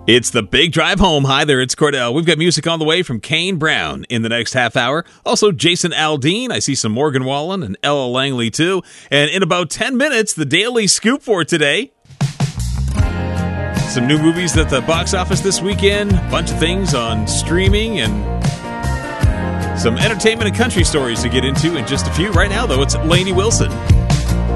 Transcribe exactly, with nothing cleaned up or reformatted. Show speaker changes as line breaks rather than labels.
It's the Big Drive Home. Hi there, it's Cordell. We've got music on the way from Kane Brown in the next half hour. Also, Jason Aldean. I see some Morgan Wallen and Ella Langley, too. And in about ten minutes, the Daily Scoop for today. Some new movies at the box office this weekend. A bunch of things on streaming and some entertainment and country stories to get into in just a few. Right now, though, it's Lainey Wilson.